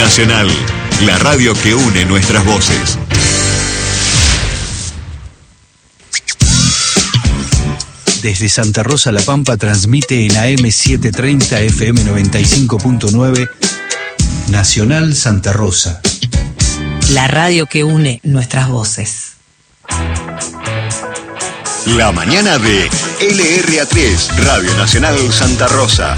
Nacional, la radio que une nuestras voces. Desde Santa Rosa La Pampa transmite en AM 730 FM 95.9 Nacional Santa Rosa. La radio que une nuestras voces. La mañana de LRA3, Radio Nacional Santa Rosa.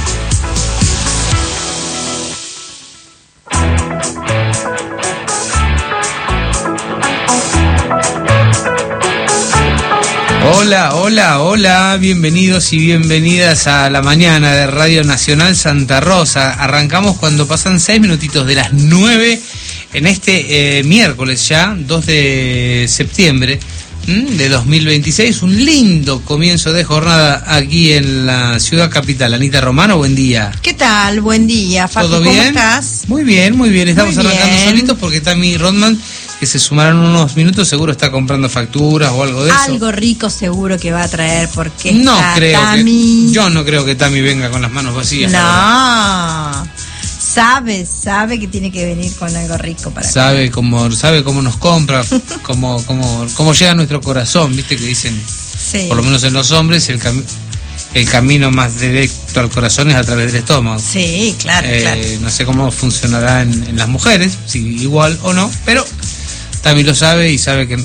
Hola, hola, hola, bienvenidos y bienvenidas a la mañana de Radio Nacional Santa Rosa. Arrancamos cuando pasan 6 minutitos de las 9 en este miércoles ya, 2 de septiembre de 2026. Un lindo comienzo de jornada aquí en la ciudad capital. Anita Romano, buen día. ¿Qué tal? Buen día, Facu, ¿todo bien? ¿Cómo estás? Muy bien, muy bien. Estamos Muy arrancando bien. solitos porque Tami Rodman, que se sumarán unos minutos, seguro está comprando facturas o algo de eso. Algo rico seguro que va a traer porque No está creo Tami. yo no creo que Tami venga con las manos vacías. No. Sabe que tiene que venir con algo rico para Sabe cómo nos compra, cómo llega a nuestro corazón, viste que dicen, Sí. por lo menos en los hombres, el camino más directo al corazón es a través del estómago. Sí, claro. No sé cómo funcionará en las mujeres, si igual o no, pero Tami lo sabe y sabe que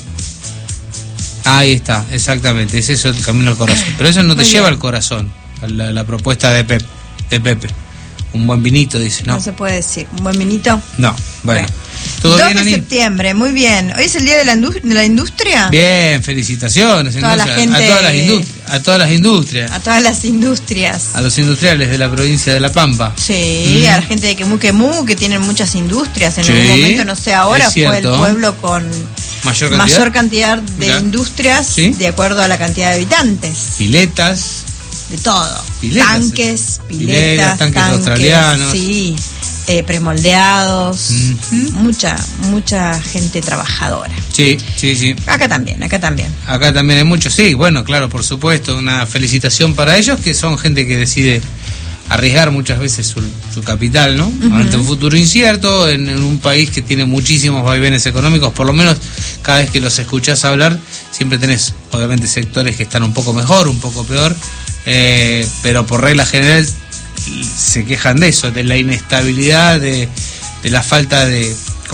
ahí está, exactamente, es eso el camino al corazón. Pero eso no te Muy lleva bien. al corazón, a la propuesta de Pepe. Un buen vinito, dice, ¿no? No se puede decir. ¿Un buen vinito? No, bueno. Bueno. ¿Todo 2 bien, de Ani? septiembre, muy bien. Hoy es el día de la industria. Bien, felicitaciones Toda la entonces, gente- a todas las industrias, A todas las industrias. a los industriales de la provincia de La Pampa. Sí, a la gente de Quemú, que tienen muchas industrias. En Sí, algún momento, no sé, ahora es fue el cierto. pueblo con Mayor cantidad, de Mirá. industrias Sí. de acuerdo a la cantidad de habitantes. piletas, De todo. Piletas, Tanques, piletas, tanques australianos. Sí, premoldeados. Ujú. Mucha gente trabajadora. sí. Acá también. Acá también hay muchos, sí, bueno, claro, por supuesto, una felicitación para ellos, que son gente que decide arriesgar muchas veces su capital, ¿no? Ante un futuro incierto, en un país que tiene muchísimos vaivenes económicos, por lo menos cada vez que los escuchás hablar, siempre tenés, obviamente, sectores que están un poco mejor, un poco peor, pero por regla general se quejan de eso, de la inestabilidad, de la falta de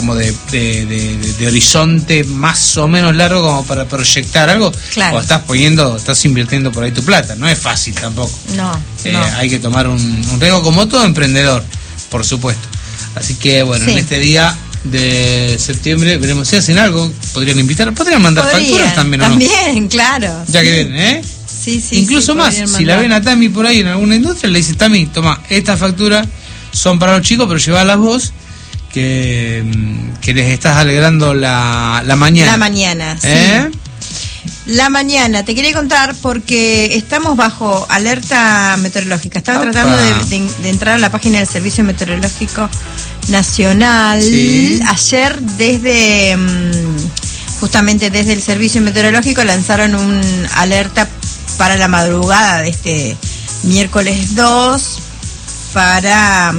horizonte más o menos largo como para proyectar algo. Claro. O estás invirtiendo por ahí tu plata, no es fácil tampoco. No. Hay que tomar un riesgo como todo emprendedor, por supuesto. Así que bueno, Sí. en este día de septiembre veremos si hacen algo, podrían mandar facturas también, ¿o no? También, claro. Ya sí. que vienen, ¿eh? Sí, Incluso más, podrían si la mandar. ven a Tami por ahí en alguna industria, le dicen, Tami, toma, estas facturas son para los chicos, pero llevalas vos, que les estás alegrando la mañana. La mañana, sí. ¿Eh? La mañana, te quería contar porque estamos bajo alerta meteorológica. Estaba Opa. tratando de entrar a la página del Servicio Meteorológico Nacional. Sí. Ayer justamente desde el Servicio Meteorológico lanzaron un alerta para la madrugada de este miércoles 2 para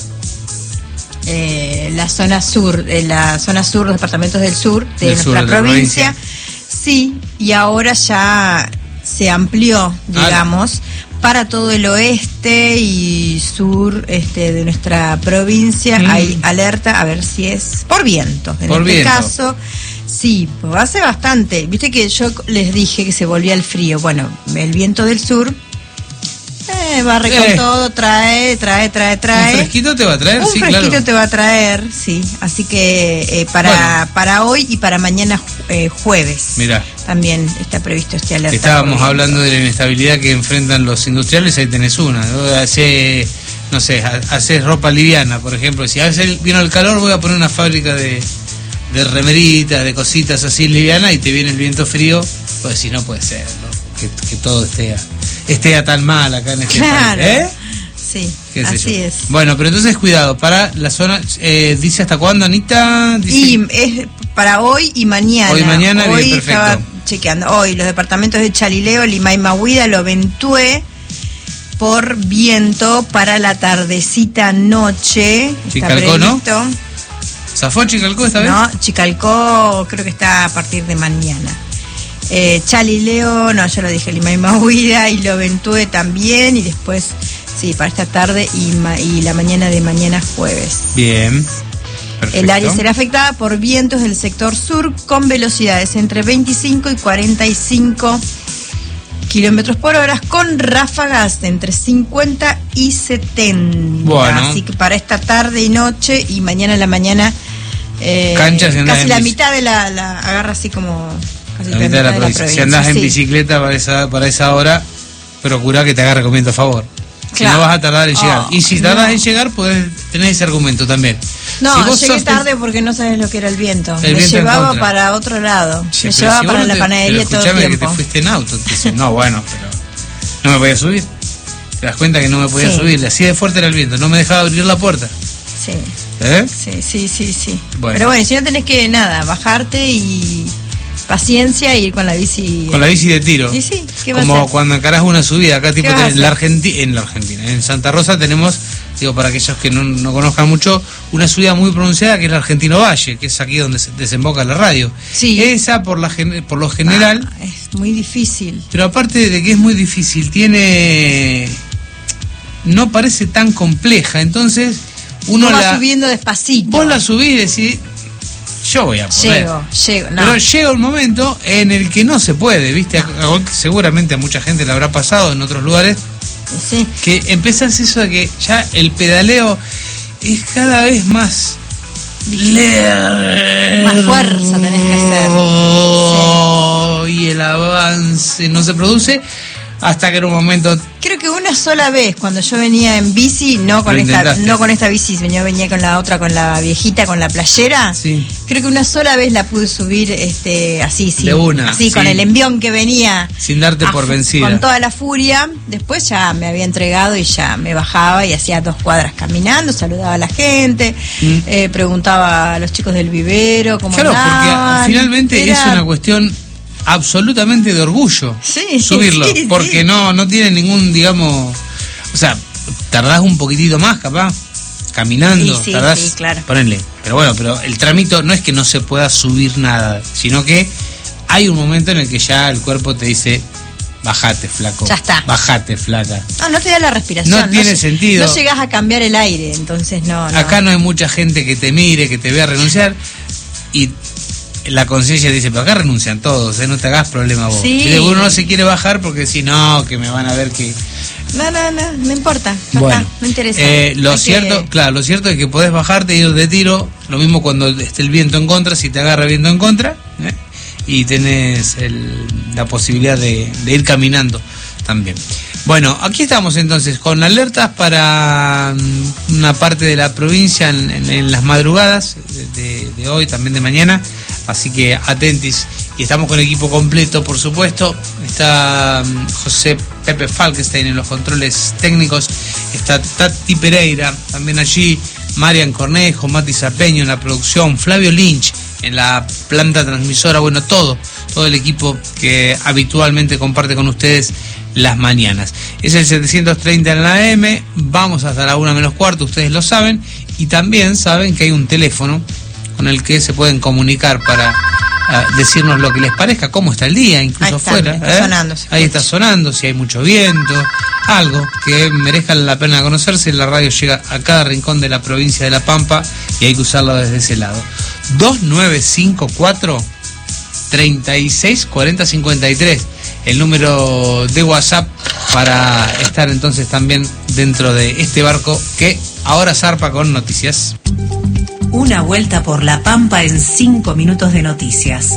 la zona sur, los departamentos del sur de Del sur nuestra de la provincia. Sí, y ahora ya se amplió, digamos, para todo el oeste y sur de nuestra provincia. Hay alerta, a ver si es por viento. En Por este viento. caso, sí, pues hace bastante. Viste que yo les dije que se volvía el frío. Bueno, el viento del sur barre con todo, trae. Un fresquito te va a traer, Un sí, fresquito claro. te va a traer, sí. Así que para hoy y para mañana jueves Mirá. también está previsto este alerta. Estábamos por hablando viento. de la inestabilidad que enfrentan los industriales, ahí tenés una, ¿no? Haces ropa liviana, por ejemplo. Si a veces vino el calor, voy a poner una fábrica de remeritas, de cositas así livianas, y te viene el viento frío, pues si no puede ser, ¿no? Que todo esté a tan mal acá en este Claro. país, Sí, ¿Qué sé así yo? es. Bueno, pero entonces cuidado, para la zona, ¿dice hasta cuándo, Anita? Dice, Y es para hoy y mañana. Hoy y mañana, bien, Hoy perfecto. estaba chequeando. Hoy los departamentos de Chalileo, Limay, Mahuida, Loventué, por viento para la tardecita noche. Chicalcó, ¿no? ¿Zafó Chicalcó esta vez? No, Chicalcó creo que está a partir de mañana. Chalileo, no, ya lo dije, Limay Mahuida y Loventúe también, y después, sí, para esta tarde y la mañana de mañana jueves. Bien. Perfecto. El área será afectada por vientos del sector sur con velocidades entre 25 y 45 kilómetros por hora, con ráfagas de entre 50 y 70. Bueno. Así que para esta tarde y noche y mañana en la mañana, canchas casi la mitad de la agarra así como... Casi la mitad de la provincia. Si andás en bicicleta para esa hora, procura que te haga argumento a favor. Claro. Si no vas a tardar en llegar. Y si tardas en llegar, podés tener ese argumento también. No, si vos llegué tarde porque no sabes lo que era el viento. Me llevaba para otro lado. Sí, me llevaba para la panadería todo el tiempo. Que te fuiste en auto. Entonces, no, bueno, pero no me podía subir. ¿Te das cuenta que no me podía subir? Así de fuerte era el viento. No me dejaba abrir la puerta. Sí. Sí. Bueno. Pero bueno, si no tenés que bajarte y... paciencia y ir con la bici. Con la bici de tiro. Sí, ¿qué va a Como hacer? cuando encarás una subida. Acá tipo en la Argentina, en Santa Rosa tenemos, digo para aquellos que no conozcan mucho, una subida muy pronunciada que es el Argentino Valle, que es aquí donde se desemboca la radio. Sí. Esa por lo general es muy difícil. Pero aparte de que es muy difícil, no parece tan compleja, entonces uno va subiendo despacito. Vos la subís y decís, yo voy a poder. Llego. No. Pero llega un momento en el que no se puede, ¿viste? Seguramente a mucha gente le habrá pasado en otros lugares. Sí. Que empezás eso de que ya el pedaleo es cada vez más... Más fuerza tenés que hacer. Sí. Y el avance no se produce hasta que en un momento... Creo que una sola vez cuando yo venía en bici, no con esta bici, venía con la otra, con la viejita, con la playera. Sí. Creo que una sola vez la pude subir así, sí. De una. Así, con el envión que venía. Sin darte por vencida. Con toda la furia. Después ya me había entregado y ya me bajaba y hacía 2 cuadras caminando, saludaba a la gente, preguntaba a los chicos del vivero cómo andaban. Porque finalmente es una cuestión absolutamente de orgullo subirlo, porque no tiene ningún, digamos, o sea, tardás un poquitito más capaz caminando, tardás, claro. Ponele, pero el trámite no es que no se pueda subir nada, sino que hay un momento en el que ya el cuerpo te dice, bajate flaco, ya está, bajate flaca. No te da la respiración, no tiene sentido, no llegás a cambiar el aire, entonces no. Acá no hay mucha gente que te mire, que te vea renunciar, y la conciencia dice, pero acá renuncian todos, no te hagas problema vos. Sí. Y uno no se quiere bajar porque si no, que me van a ver que... No importa, bueno, no interesa. Lo cierto es que podés bajarte y ir de tiro, lo mismo cuando esté el viento en contra, si te agarra viento en contra, y tenés la posibilidad de ir caminando también. Bueno, aquí estamos entonces con alertas para una parte de la provincia en las madrugadas de hoy, también de mañana, así que atentis. Y estamos con el equipo completo, por supuesto. Está José Pepe Falkenstein en los controles técnicos, está Tati Pereira también allí, Marian Cornejo, Mati Zapeño en la producción, Flavio Lynch en la planta transmisora, bueno, todo el equipo que habitualmente comparte con ustedes las mañanas. Es el 730 en la AM, vamos hasta la 1:15, ustedes lo saben, y también saben que hay un teléfono con el que se pueden comunicar para decirnos lo que les parezca, cómo está el día, incluso afuera. Ahí está sonando, si hay mucho viento, algo que merezca la pena conocerse. La radio llega a cada rincón de la provincia de La Pampa y hay que usarla desde ese lado. 2954 36 40 53, el número de WhatsApp para estar entonces también dentro de este barco que ahora zarpa con noticias. Una vuelta por La Pampa en 5 minutos de noticias.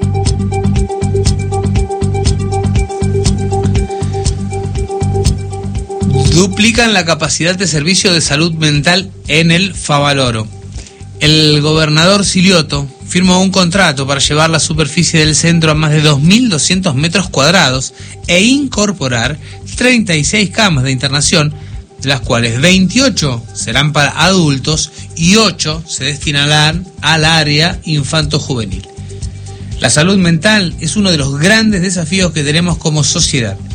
Duplican la capacidad de servicio de salud mental en el Favaloro. El gobernador Silioto firmó un contrato para llevar la superficie del centro a más de 2.200 metros cuadrados e incorporar 36 camas de internación, de las cuales 28 serán para adultos y 8 se destinarán al área infanto-juvenil. La salud mental es uno de los grandes desafíos que tenemos como sociedad.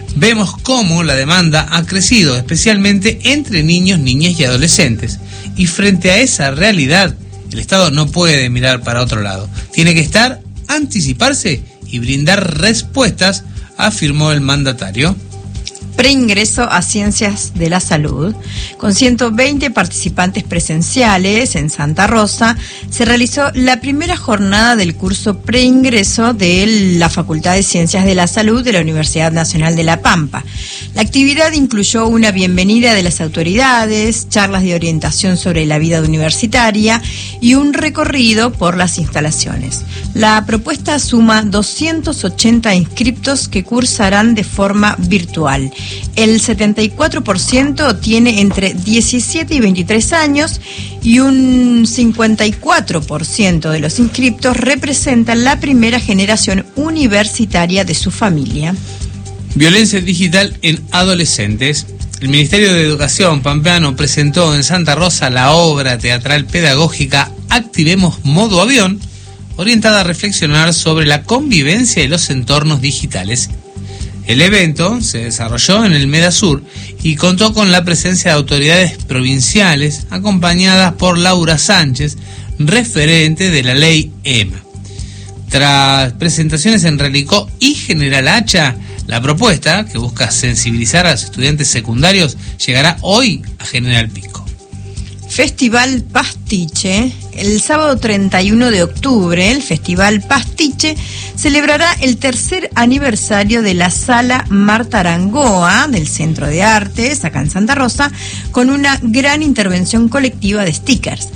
vemos cómo la demanda ha crecido, especialmente entre niños, niñas y adolescentes. Y frente a esa realidad, el Estado no puede mirar para otro lado. Tiene que anticiparse y brindar respuestas, afirmó el mandatario. Preingreso a Ciencias de la Salud. Con 120 participantes presenciales en Santa Rosa, se realizó la primera jornada del curso preingreso de la Facultad de Ciencias de la Salud de la Universidad Nacional de La Pampa. La actividad incluyó una bienvenida de las autoridades, charlas de orientación sobre la vida universitaria y un recorrido por las instalaciones. La propuesta suma 280 inscriptos que cursarán de forma virtual. El 74% tiene entre 17 y 23 años y un 54% de los inscriptos representan la primera generación universitaria de su familia. Violencia digital en adolescentes. El Ministerio de Educación pampeano presentó en Santa Rosa la obra teatral pedagógica Activemos Modo Avión, orientada a reflexionar sobre la convivencia y los entornos digitales. El evento se desarrolló en el Medasur y contó con la presencia de autoridades provinciales acompañadas por Laura Sánchez, referente de la ley EMA. Tras presentaciones en Relicó y General Hacha, la propuesta, que busca sensibilizar a los estudiantes secundarios, llegará hoy a General Pico. Festival Pastiche. El sábado 31 de octubre, el Festival Pastiche celebrará el tercer aniversario de la Sala Marta Arangoa del Centro de Artes, acá en Santa Rosa, con una gran intervención colectiva de stickers.